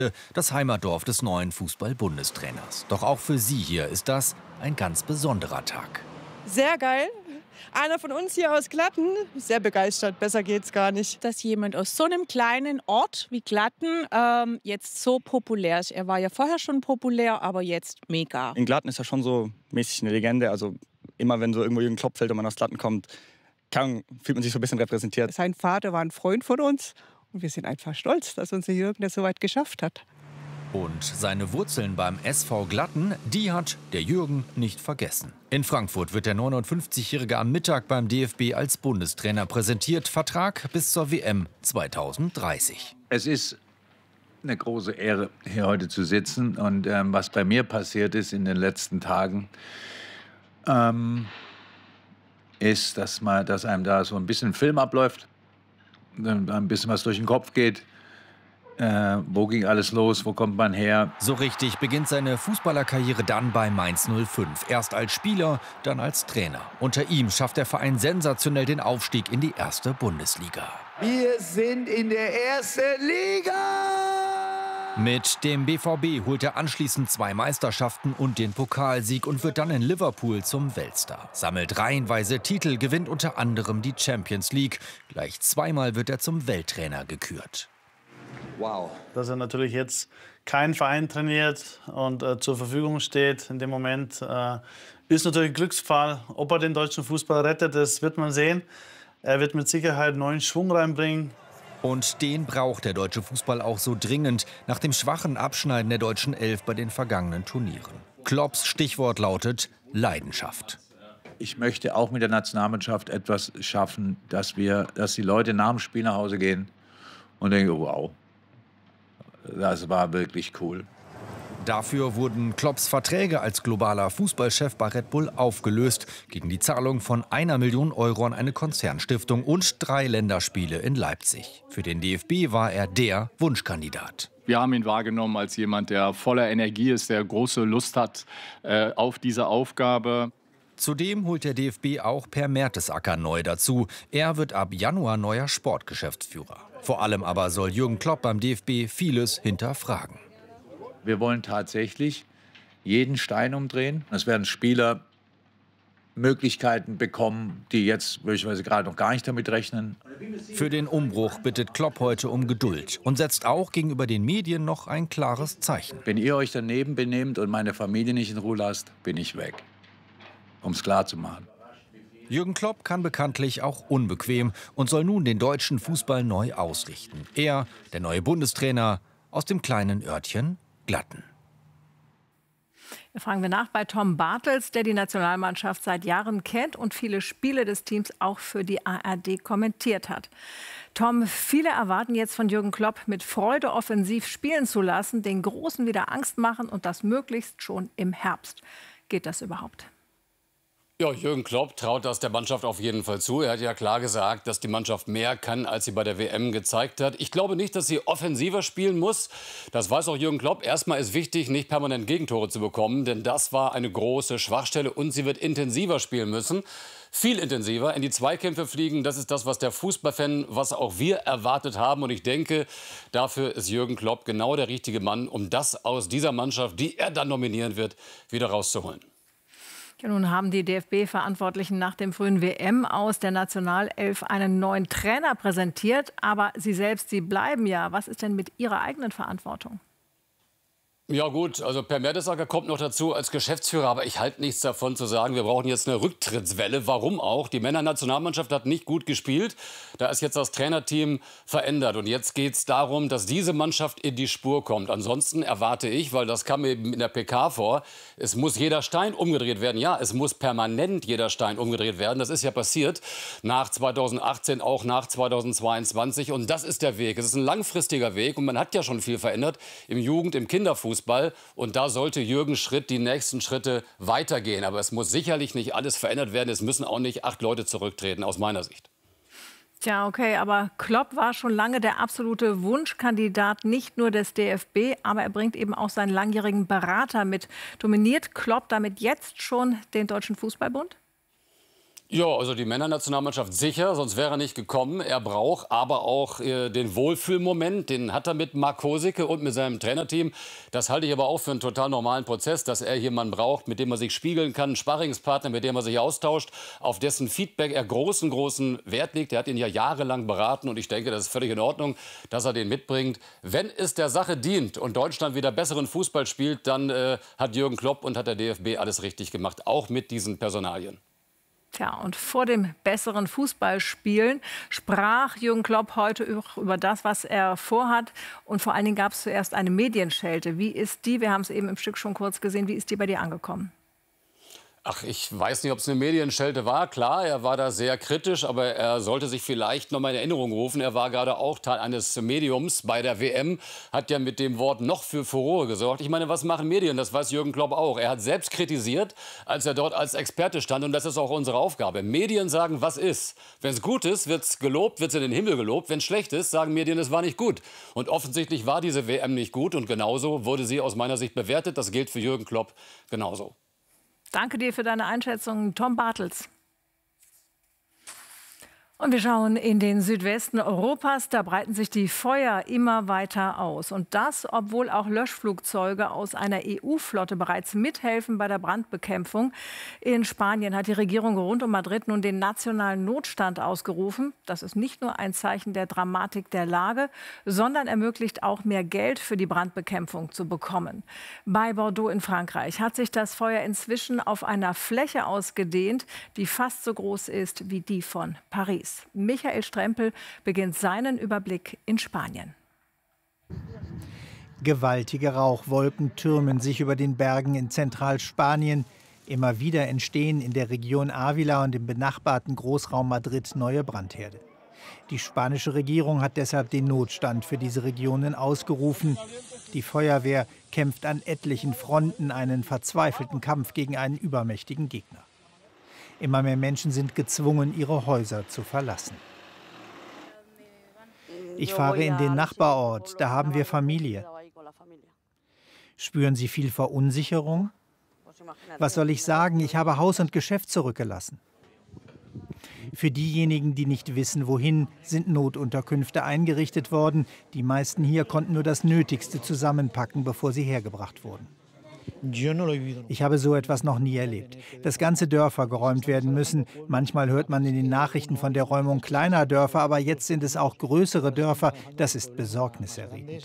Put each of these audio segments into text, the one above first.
das Heimatdorf des neuen Fußball-Bundestrainers. Doch auch für sie hier ist das ein ganz besonderer Tag. Sehr geil. Einer von uns hier aus Glatten, sehr begeistert, besser geht's gar nicht. Dass jemand aus so einem kleinen Ort wie Glatten jetzt so populär ist. Er war ja vorher schon populär, aber jetzt mega. In Glatten ist er schon so mäßig eine Legende. Also immer wenn so irgendwo Jürgen Klopp fällt und man aus Glatten kommt, fühlt man sich so ein bisschen repräsentiert. Sein Vater war ein Freund von uns und wir sind einfach stolz, dass unser Jürgen das so weit geschafft hat. Und seine Wurzeln beim SV Glatten, die hat der Jürgen nicht vergessen. In Frankfurt wird der 59-Jährige am Mittag beim DFB als Bundestrainer präsentiert. Vertrag bis zur WM 2030. Es ist eine große Ehre, hier heute zu sitzen. Und was bei mir passiert ist in den letzten Tagen, ist, dass einem da so ein bisschen Film abläuft, ein bisschen was durch den Kopf geht. Wo ging alles los? Wo kommt man her? So richtig beginnt seine Fußballerkarriere dann bei Mainz 05. Erst als Spieler, dann als Trainer. Unter ihm schafft der Verein sensationell den Aufstieg in die erste Bundesliga. Wir sind in der ersten Liga! Mit dem BVB holt er anschließend 2 Meisterschaften und den Pokalsieg und wird dann in Liverpool zum Weltstar. Sammelt reihenweise Titel, gewinnt unter anderem die Champions League. Gleich 2-mal wird er zum Welttrainer gekürt. Wow. Dass er natürlich jetzt keinen Verein trainiert und zur Verfügung steht in dem Moment, ist natürlich ein Glücksfall. Ob er den deutschen Fußball rettet, das wird man sehen. Er wird mit Sicherheit neuen Schwung reinbringen. Und den braucht der deutsche Fußball auch so dringend nach dem schwachen Abschneiden der deutschen Elf bei den vergangenen Turnieren. Klopps Stichwort lautet Leidenschaft. Ich möchte auch mit der Nationalmannschaft etwas schaffen, dass die Leute nach dem Spiel nach Hause gehen und denken, wow. Das war wirklich cool. Dafür wurden Klopps Verträge als globaler Fußballchef bei Red Bull aufgelöst, gegen die Zahlung von 1 Million Euro an eine Konzernstiftung und 3 Länderspiele in Leipzig. Für den DFB war er der Wunschkandidat. Wir haben ihn wahrgenommen als jemand, der voller Energie ist, der große Lust hat auf diese Aufgabe. Zudem holt der DFB auch Per Mertesacker neu dazu. Er wird ab Januar neuer Sportgeschäftsführer. Vor allem aber soll Jürgen Klopp beim DFB vieles hinterfragen. Wir wollen tatsächlich jeden Stein umdrehen. Es werden Spieler Möglichkeiten bekommen, die jetzt möglicherweise gerade noch gar nicht damit rechnen. Für den Umbruch bittet Klopp heute um Geduld und setzt auch gegenüber den Medien noch ein klares Zeichen. Wenn ihr euch daneben benehmt und meine Familie nicht in Ruhe lasst, bin ich weg. Um es klar zu machen. Jürgen Klopp kann bekanntlich auch unbequem und soll nun den deutschen Fußball neu ausrichten. Er, der neue Bundestrainer aus dem kleinen Örtchen Glatten. Fragen wir nach bei Tom Bartels, der die Nationalmannschaft seit Jahren kennt und viele Spiele des Teams auch für die ARD kommentiert hat. Tom, viele erwarten jetzt von Jürgen Klopp, mit Freude offensiv spielen zu lassen, den Großen wieder Angst machen und das möglichst schon im Herbst. Geht das überhaupt? Ja, Jürgen Klopp traut das der Mannschaft auf jeden Fall zu. Er hat ja klar gesagt, dass die Mannschaft mehr kann, als sie bei der WM gezeigt hat. Ich glaube nicht, dass sie offensiver spielen muss. Das weiß auch Jürgen Klopp. Erstmal ist wichtig, nicht permanent Gegentore zu bekommen, denn das war eine große Schwachstelle. Und sie wird intensiver spielen müssen. Viel intensiver in die Zweikämpfe fliegen. Das ist das, was der Fußballfan, was auch wir erwartet haben. Und ich denke, dafür ist Jürgen Klopp genau der richtige Mann, um das aus dieser Mannschaft, die er dann nominieren wird, wieder rauszuholen. Ja, nun haben die DFB-Verantwortlichen nach dem frühen WM aus der Nationalelf einen neuen Trainer präsentiert. Aber Sie selbst, Sie bleiben ja. Was ist denn mit Ihrer eigenen Verantwortung? Ja gut, also Per Mertesacker kommt noch dazu als Geschäftsführer, aber ich halte nichts davon zu sagen, wir brauchen jetzt eine Rücktrittswelle. Warum auch? Die Männernationalmannschaft hat nicht gut gespielt. Da ist jetzt das Trainerteam verändert. Und jetzt geht es darum, dass diese Mannschaft in die Spur kommt. Ansonsten erwarte ich, weil das kam eben in der PK vor, es muss jeder Stein umgedreht werden. Ja, es muss permanent jeder Stein umgedreht werden. Das ist ja passiert nach 2018, auch nach 2022. Und das ist der Weg. Es ist ein langfristiger Weg. Und man hat ja schon viel verändert im Jugend-, im Kinderfußball. Und da sollte Jürgen Schritt die nächsten Schritte weitergehen. Aber es muss sicherlich nicht alles verändert werden. Es müssen auch nicht 8 Leute zurücktreten, aus meiner Sicht. Tja, okay, aber Klopp war schon lange der absolute Wunschkandidat, nicht nur des DFB, aber er bringt eben auch seinen langjährigen Berater mit. Dominiert Klopp damit jetzt schon den Deutschen Fußballbund? Ja, also die Männernationalmannschaft sicher, sonst wäre er nicht gekommen. Er braucht aber auch den Wohlfühlmoment, den hat er mit Marc Kosicke und mit seinem Trainerteam. Das halte ich aber auch für einen total normalen Prozess, dass er jemanden braucht, mit dem er sich spiegeln kann, einen Sparringspartner, mit dem er sich austauscht, auf dessen Feedback er großen Wert legt. Er hat ihn ja jahrelang beraten und ich denke, das ist völlig in Ordnung, dass er den mitbringt. Wenn es der Sache dient und Deutschland wieder besseren Fußball spielt, dann hat Jürgen Klopp und hat der DFB alles richtig gemacht, auch mit diesen Personalien. Tja, und vor dem besseren Fußballspielen sprach Jürgen Klopp heute über das, was er vorhat. Und vor allen Dingen gab es zuerst eine Medienschelte. Wie ist die, wir haben es eben im Stück schon kurz gesehen, wie ist die bei dir angekommen? Ach, ich weiß nicht, ob es eine Medienschelte war. Klar, er war da sehr kritisch, aber er sollte sich vielleicht noch mal in Erinnerung rufen. Er war gerade auch Teil eines Mediums bei der WM, hat ja mit dem Wort noch für Furore gesorgt. Ich meine, was machen Medien? Das weiß Jürgen Klopp auch. Er hat selbst kritisiert, als er dort als Experte stand. Und das ist auch unsere Aufgabe. Medien sagen, was ist. Wenn es gut ist, wird es gelobt, wird es in den Himmel gelobt. Wenn es schlecht ist, sagen Medien, es war nicht gut. Und offensichtlich war diese WM nicht gut. Und genauso wurde sie aus meiner Sicht bewertet. Das gilt für Jürgen Klopp genauso. Danke dir für deine Einschätzung, Tom Bartels. Und wir schauen in den Südwesten Europas. Da breiten sich die Feuer immer weiter aus. Und das, obwohl auch Löschflugzeuge aus einer EU-Flotte bereits mithelfen bei der Brandbekämpfung. In Spanien hat die Regierung rund um Madrid nun den nationalen Notstand ausgerufen. Das ist nicht nur ein Zeichen der Dramatik der Lage, sondern ermöglicht auch mehr Geld für die Brandbekämpfung zu bekommen. Bei Bordeaux in Frankreich hat sich das Feuer inzwischen auf einer Fläche ausgedehnt, die fast so groß ist wie die von Paris. Michael Strempel beginnt seinen Überblick in Spanien. Gewaltige Rauchwolken türmen sich über den Bergen in Zentralspanien. Immer wieder entstehen in der Region Ávila und im benachbarten Großraum Madrid neue Brandherde. Die spanische Regierung hat deshalb den Notstand für diese Regionen ausgerufen. Die Feuerwehr kämpft an etlichen Fronten einen verzweifelten Kampf gegen einen übermächtigen Gegner. Immer mehr Menschen sind gezwungen, ihre Häuser zu verlassen. Ich fahre in den Nachbarort, da haben wir Familie. Spüren Sie viel Verunsicherung? Was soll ich sagen? Ich habe Haus und Geschäft zurückgelassen. Für diejenigen, die nicht wissen, wohin, sind Notunterkünfte eingerichtet worden. Die meisten hier konnten nur das Nötigste zusammenpacken, bevor sie hergebracht wurden. Ich habe so etwas noch nie erlebt. Dass ganze Dörfer geräumt werden müssen. Manchmal hört man in den Nachrichten von der Räumung kleiner Dörfer, aber jetzt sind es auch größere Dörfer. Das ist besorgniserregend.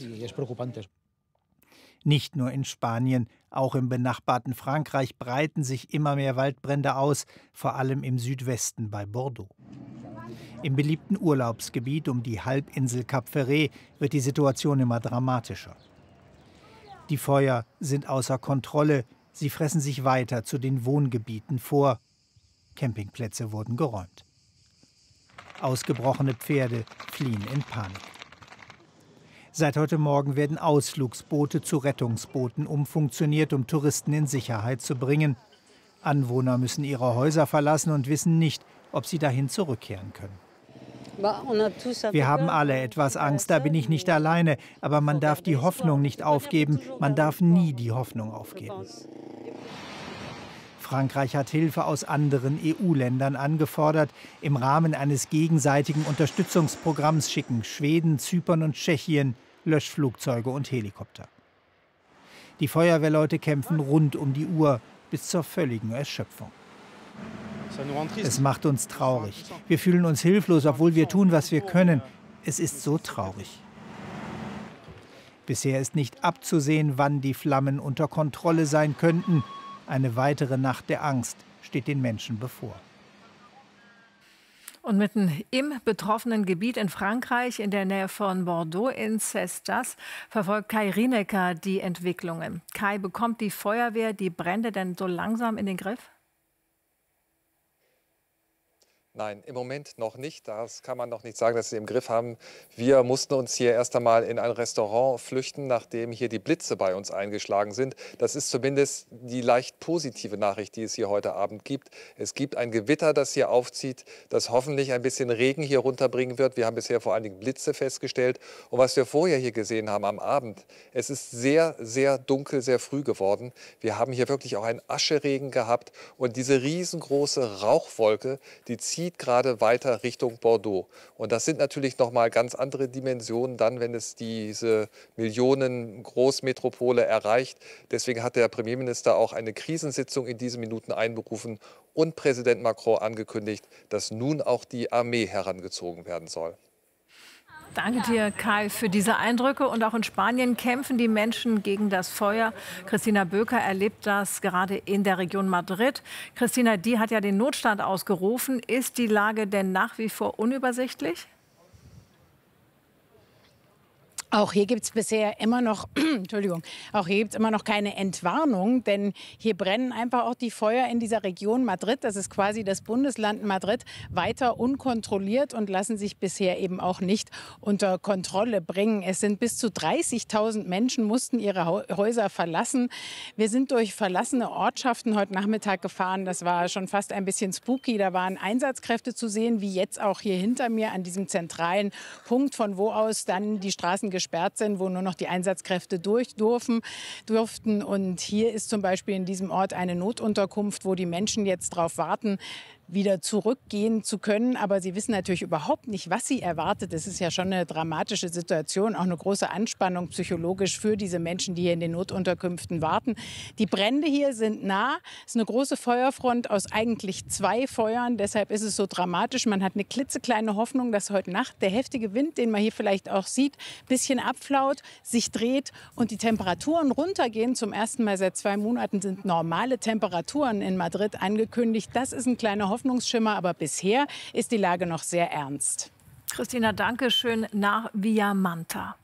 Nicht nur in Spanien, auch im benachbarten Frankreich breiten sich immer mehr Waldbrände aus, vor allem im Südwesten bei Bordeaux. Im beliebten Urlaubsgebiet um die Halbinsel Cap Ferret wird die Situation immer dramatischer. Die Feuer sind außer Kontrolle, sie fressen sich weiter zu den Wohngebieten vor. Campingplätze wurden geräumt. Ausgebrochene Pferde fliehen in Panik. Seit heute Morgen werden Ausflugsboote zu Rettungsbooten umfunktioniert, um Touristen in Sicherheit zu bringen. Anwohner müssen ihre Häuser verlassen und wissen nicht, ob sie dahin zurückkehren können. Wir haben alle etwas Angst, da bin ich nicht alleine. Aber man darf die Hoffnung nicht aufgeben. Man darf nie die Hoffnung aufgeben. Frankreich hat Hilfe aus anderen EU-Ländern angefordert. Im Rahmen eines gegenseitigen Unterstützungsprogramms schicken Schweden, Zypern und Tschechien Löschflugzeuge und Helikopter. Die Feuerwehrleute kämpfen rund um die Uhr bis zur völligen Erschöpfung. Es macht uns traurig. Wir fühlen uns hilflos, obwohl wir tun, was wir können. Es ist so traurig. Bisher ist nicht abzusehen, wann die Flammen unter Kontrolle sein könnten. Eine weitere Nacht der Angst steht den Menschen bevor. Und mitten im betroffenen Gebiet in Frankreich, in der Nähe von Bordeaux in Cestas, verfolgt Kai Rinecker die Entwicklungen. Kai, bekommt die Feuerwehr die Brände denn so langsam in den Griff? Nein, im Moment noch nicht. Das kann man noch nicht sagen, dass sie im Griff haben. Wir mussten uns hier erst einmal in ein Restaurant flüchten, nachdem hier die Blitze bei uns eingeschlagen sind. Das ist zumindest die leicht positive Nachricht, die es hier heute Abend gibt. Es gibt ein Gewitter, das hier aufzieht, das hoffentlich ein bisschen Regen hier runterbringen wird. Wir haben bisher vor allen Dingen Blitze festgestellt. Und was wir vorher hier gesehen haben am Abend, es ist sehr, sehr dunkel, sehr früh geworden. Wir haben hier wirklich auch einen Ascheregen gehabt. Und diese riesengroße Rauchwolke, die zieht gerade weiter Richtung Bordeaux. Und das sind natürlich noch mal ganz andere Dimensionen dann, wenn es diese Millionen Großmetropole erreicht. Deswegen hat der Premierminister auch eine Krisensitzung in diesen Minuten einberufen und Präsident Macron angekündigt, dass nun auch die Armee herangezogen werden soll. Danke dir, Kai, für diese Eindrücke. Und auch in Spanien kämpfen die Menschen gegen das Feuer. Christina Böker erlebt das gerade in der Region Madrid. Christina, die hat ja den Notstand ausgerufen. Ist die Lage denn nach wie vor unübersichtlich? Auch hier gibt es bisher immer noch, Entschuldigung, auch hier gibt es immer noch keine Entwarnung, denn hier brennen einfach auch die Feuer in dieser Region Madrid. Das ist quasi das Bundesland Madrid, weiter unkontrolliert und lassen sich bisher eben auch nicht unter Kontrolle bringen. Es sind bis zu 30.000 Menschen, mussten ihre Häuser verlassen. Wir sind durch verlassene Ortschaften heute Nachmittag gefahren. Das war schon fast ein bisschen spooky. Da waren Einsatzkräfte zu sehen, wie jetzt auch hier hinter mir an diesem zentralen Punkt, von wo aus dann die Straßen gesperrt sind, wo nur noch die Einsatzkräfte durch durften. Und hier ist zum Beispiel in diesem Ort eine Notunterkunft, wo die Menschen jetzt darauf warten, wieder zurückgehen zu können. Aber sie wissen natürlich überhaupt nicht, was sie erwartet. Es ist ja schon eine dramatische Situation, auch eine große Anspannung psychologisch für diese Menschen, die hier in den Notunterkünften warten. Die Brände hier sind nah. Es ist eine große Feuerfront aus eigentlich 2 Feuern. Deshalb ist es so dramatisch. Man hat eine klitzekleine Hoffnung, dass heute Nacht der heftige Wind, den man hier vielleicht auch sieht, ein bisschen abflaut, sich dreht und die Temperaturen runtergehen. Zum ersten Mal seit 2 Monaten sind normale Temperaturen in Madrid angekündigt. Das ist ein kleiner Hoffnungsschimmer, aber bisher ist die Lage noch sehr ernst. Christina, danke schön nach Viamanta.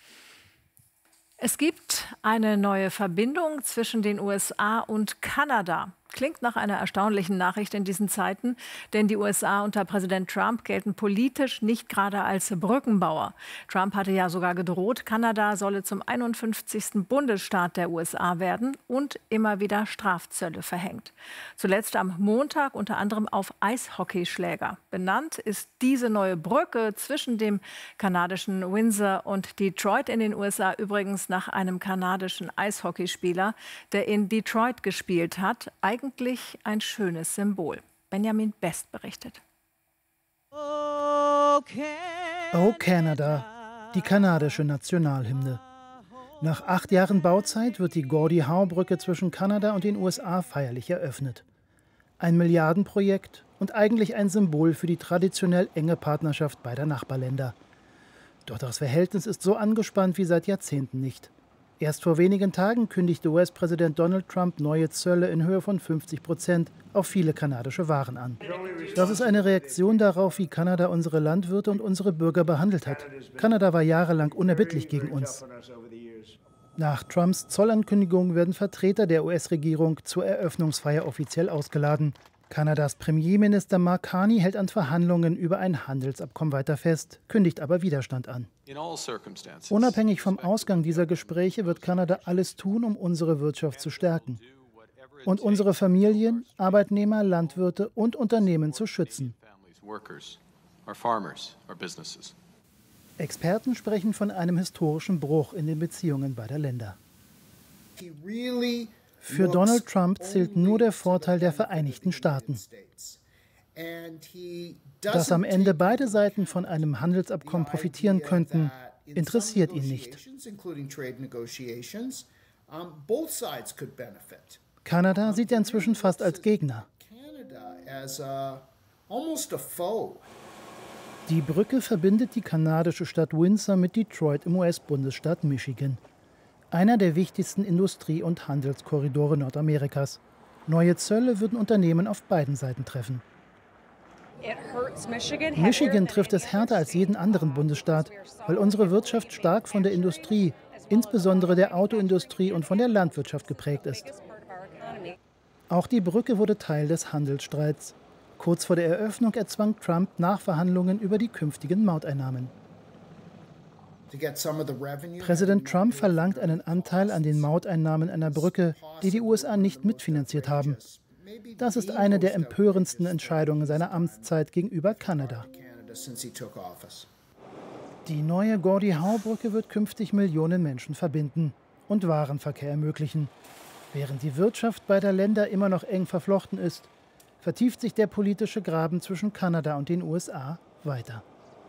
Es gibt eine neue Verbindung zwischen den USA und Kanada. Klingt nach einer erstaunlichen Nachricht in diesen Zeiten, denn die USA unter Präsident Trump gelten politisch nicht gerade als Brückenbauer. Trump hatte ja sogar gedroht, Kanada solle zum 51. Bundesstaat der USA werden und immer wieder Strafzölle verhängt. Zuletzt am Montag unter anderem auf Eishockeyschläger. Benannt ist diese neue Brücke zwischen dem kanadischen Windsor und Detroit in den USA übrigens nach einem kanadischen Eishockeyspieler, der in Detroit gespielt hat. Eigentlich ein schönes Symbol. Benjamin Best berichtet. Oh Canada, die kanadische Nationalhymne. Nach 8 Jahren Bauzeit wird die Gordie Howe-Brücke zwischen Kanada und den USA feierlich eröffnet. Ein Milliardenprojekt und eigentlich ein Symbol für die traditionell enge Partnerschaft beider Nachbarländer. Doch das Verhältnis ist so angespannt wie seit Jahrzehnten nicht. Erst vor wenigen Tagen kündigte US-Präsident Donald Trump neue Zölle in Höhe von 50% auf viele kanadische Waren an. Das ist eine Reaktion darauf, wie Kanada unsere Landwirte und unsere Bürger behandelt hat. Kanada war jahrelang unerbittlich gegen uns. Nach Trumps Zollankündigung werden Vertreter der US-Regierung zur Eröffnungsfeier offiziell ausgeladen. Kanadas Premierminister Mark Carney hält an Verhandlungen über ein Handelsabkommen weiter fest, kündigt aber Widerstand an. Unabhängig vom Ausgang dieser Gespräche wird Kanada alles tun, um unsere Wirtschaft zu stärken und unsere Familien, Arbeitnehmer, Landwirte und Unternehmen zu schützen. Experten sprechen von einem historischen Bruch in den Beziehungen beider Länder. Für Donald Trump zählt nur der Vorteil der Vereinigten Staaten. Dass am Ende beide Seiten von einem Handelsabkommen profitieren könnten, interessiert ihn nicht. Kanada sieht er inzwischen fast als Gegner. Die Brücke verbindet die kanadische Stadt Windsor mit Detroit im US-Bundesstaat Michigan. Einer der wichtigsten Industrie- und Handelskorridore Nordamerikas. Neue Zölle würden Unternehmen auf beiden Seiten treffen. Michigan trifft es härter als jeden anderen Bundesstaat, weil unsere Wirtschaft stark von der Industrie, insbesondere der Autoindustrie und von der Landwirtschaft geprägt ist. Auch die Brücke wurde Teil des Handelsstreits. Kurz vor der Eröffnung erzwang Trump Nachverhandlungen über die künftigen Mauteinnahmen. Präsident Trump verlangt einen Anteil an den Mauteinnahmen einer Brücke, die die USA nicht mitfinanziert haben. Das ist eine der empörendsten Entscheidungen seiner Amtszeit gegenüber Kanada. Die neue Gordie Howe-Brücke wird künftig Millionen Menschen verbinden und Warenverkehr ermöglichen. Während die Wirtschaft beider Länder immer noch eng verflochten ist, vertieft sich der politische Graben zwischen Kanada und den USA weiter.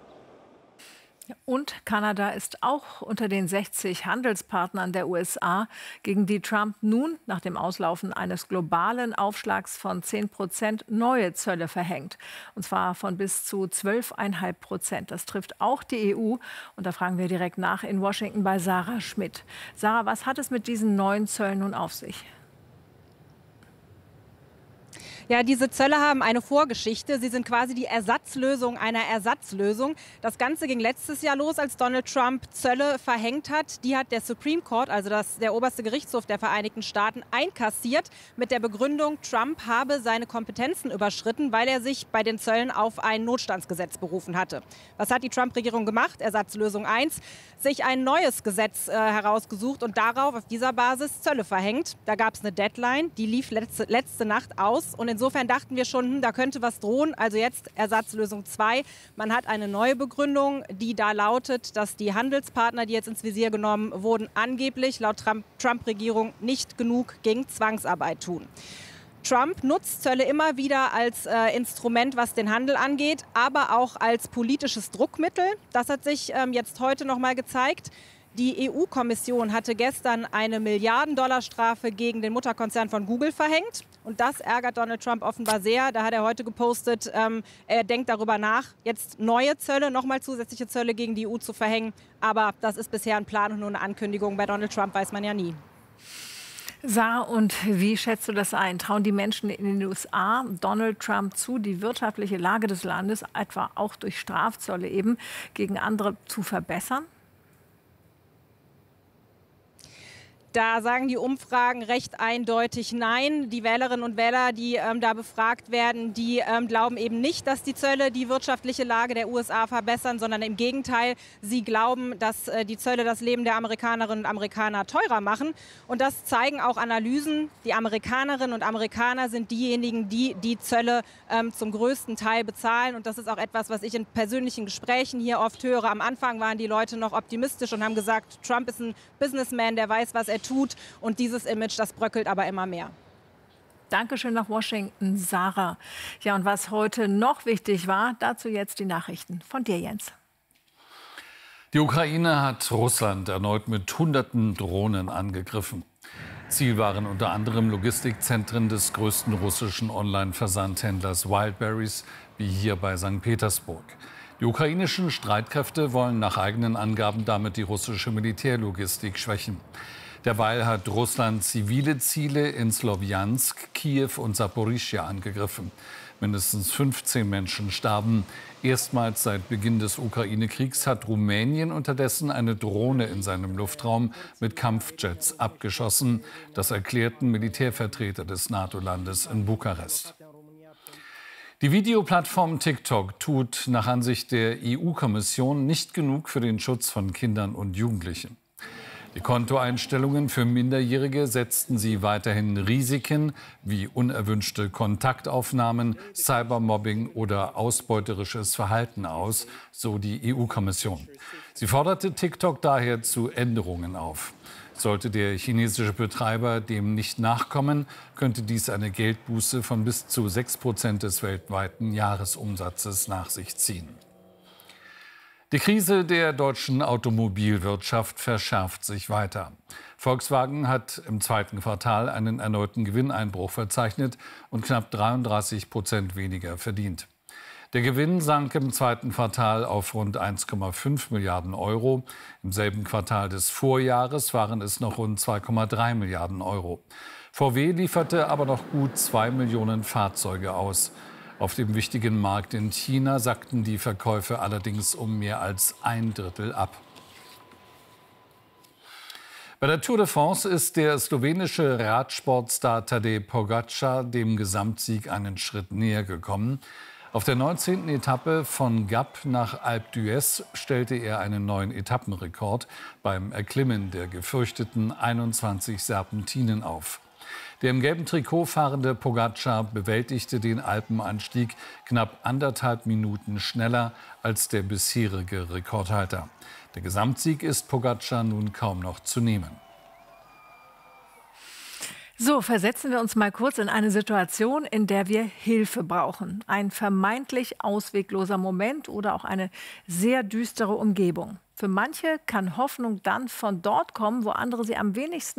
Und Kanada ist auch unter den 60 Handelspartnern der USA, gegen die Trump nun nach dem Auslaufen eines globalen Aufschlags von 10% neue Zölle verhängt. Und zwar von bis zu 12,5%. Das trifft auch die EU. Und da fragen wir direkt nach in Washington bei Sarah Schmidt. Sarah, was hat es mit diesen neuen Zöllen nun auf sich? Ja, diese Zölle haben eine Vorgeschichte. Sie sind quasi die Ersatzlösung einer Ersatzlösung. Das Ganze ging letztes Jahr los, als Donald Trump Zölle verhängt hat. Die hat der Supreme Court, also der oberste Gerichtshof der Vereinigten Staaten, einkassiert mit der Begründung, Trump habe seine Kompetenzen überschritten, weil er sich bei den Zöllen auf ein Notstandsgesetz berufen hatte. Was hat die Trump-Regierung gemacht? Ersatzlösung 1, sich ein neues Gesetz herausgesucht und darauf auf dieser Basis Zölle verhängt. Da gab es eine Deadline, die lief letzte Nacht aus und insofern dachten wir schon, da könnte was drohen. Also jetzt Ersatzlösung 2. Man hat eine neue Begründung, die da lautet, dass die Handelspartner, die jetzt ins Visier genommen wurden, angeblich laut Trump-Regierung nicht genug gegen Zwangsarbeit tun. Trump nutzt Zölle immer wieder als Instrument, was den Handel angeht, aber auch als politisches Druckmittel. Das hat sich jetzt heute noch mal gezeigt. Die EU-Kommission hatte gestern eine Milliarden-Dollar-Strafe gegen den Mutterkonzern von Google verhängt. Und das ärgert Donald Trump offenbar sehr. Da hat er heute gepostet, er denkt darüber nach, jetzt neue Zölle, nochmal zusätzliche Zölle gegen die EU zu verhängen. Aber das ist bisher ein Plan und nur eine Ankündigung. Bei Donald Trump weiß man ja nie. Sarah, und wie schätzt du das ein? Trauen die Menschen in den USA Donald Trump zu, die wirtschaftliche Lage des Landes, etwa auch durch Strafzölle eben, gegen andere zu verbessern? Da sagen die Umfragen recht eindeutig nein. Die Wählerinnen und Wähler, die da befragt werden, die glauben eben nicht, dass die Zölle die wirtschaftliche Lage der USA verbessern, sondern im Gegenteil, sie glauben, dass die Zölle das Leben der Amerikanerinnen und Amerikaner teurer machen. Und das zeigen auch Analysen. Die Amerikanerinnen und Amerikaner sind diejenigen, die die Zölle zum größten Teil bezahlen. Und das ist auch etwas, was ich in persönlichen Gesprächen hier oft höre. Am Anfang waren die Leute noch optimistisch und haben gesagt, Trump ist ein Businessman, der weiß, was er tut. Und dieses Image, das bröckelt aber immer mehr. Dankeschön nach Washington, Sarah. Ja, und was heute noch wichtig war, dazu jetzt die Nachrichten von dir, Jens. Die Ukraine hat Russland erneut mit Hunderten Drohnen angegriffen. Ziel waren unter anderem Logistikzentren des größten russischen Online-Versandhändlers Wildberries, wie hier bei St. Petersburg. Die ukrainischen Streitkräfte wollen nach eigenen Angaben damit die russische Militärlogistik schwächen. Derweil hat Russland zivile Ziele in Slowjansk, Kiew und Saporischschja angegriffen. Mindestens 15 Menschen starben. Erstmals seit Beginn des Ukraine-Kriegs hat Rumänien unterdessen eine Drohne in seinem Luftraum mit Kampfjets abgeschossen. Das erklärten Militärvertreter des NATO-Landes in Bukarest. Die Videoplattform TikTok tut nach Ansicht der EU-Kommission nicht genug für den Schutz von Kindern und Jugendlichen. Die Kontoeinstellungen für Minderjährige setzten sie weiterhin Risiken wie unerwünschte Kontaktaufnahmen, Cybermobbing oder ausbeuterisches Verhalten aus, so die EU-Kommission. Sie forderte TikTok daher zu Änderungen auf. Sollte der chinesische Betreiber dem nicht nachkommen, könnte dies eine Geldbuße von bis zu 6% des weltweiten Jahresumsatzes nach sich ziehen. Die Krise der deutschen Automobilwirtschaft verschärft sich weiter. Volkswagen hat im zweiten Quartal einen erneuten Gewinneinbruch verzeichnet und knapp 33% weniger verdient. Der Gewinn sank im zweiten Quartal auf rund 1,5 Milliarden Euro. Im selben Quartal des Vorjahres waren es noch rund 2,3 Milliarden Euro. VW lieferte aber noch gut 2 Millionen Fahrzeuge aus. Auf dem wichtigen Markt in China sackten die Verkäufe allerdings um mehr als 1/3 ab. Bei der Tour de France ist der slowenische Radsportstar Tadej Pogačar dem Gesamtsieg einen Schritt näher gekommen. Auf der 19. Etappe von Gap nach Alpe d'Huez stellte er einen neuen Etappenrekord beim Erklimmen der gefürchteten 21 Serpentinen auf. Der im gelben Trikot fahrende Pogačar bewältigte den Alpenanstieg knapp 1,5 Minuten schneller als der bisherige Rekordhalter. Der Gesamtsieg ist Pogačar nun kaum noch zu nehmen. So, versetzen wir uns mal kurz in eine Situation, in der wir Hilfe brauchen. Ein vermeintlich auswegloser Moment oder auch eine sehr düstere Umgebung. Für manche kann Hoffnung dann von dort kommen, wo andere sie am wenigsten